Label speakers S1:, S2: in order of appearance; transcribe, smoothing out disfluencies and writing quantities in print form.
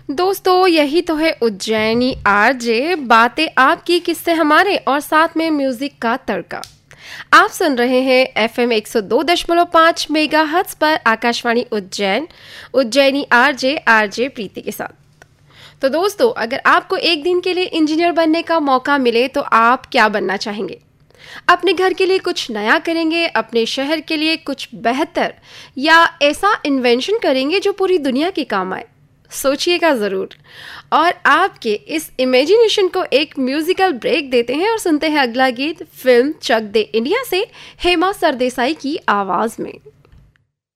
S1: दोस्तों, यही तो है उज्जैनी आरजे, बातें आपकी, किस्से हमारे और साथ में म्यूजिक का तड़का। आप सुन रहे हैं FM 102.5 मेगाहर्ट्ज पर आकाशवाणी उज्जैन, उज्जैनी आरजे प्रीति के साथ। तो दोस्तों, अगर आपको एक दिन के लिए इंजीनियर बनने का मौका मिले तो आप क्या बनना चाहेंगे? अपने घर के लिए कुछ नया करेंगे, अपने शहर के लिए कुछ बेहतर, या ऐसा इन्वेंशन करेंगे जो पूरी दुनिया के काम आए? सोचिएगा ज़रूर। और आपके इस इमेजिनेशन को एक म्यूजिकल ब्रेक देते हैं और सुनते हैं अगला गीत फिल्म चक दे इंडिया से हेमा सरदेसाई की आवाज़ में।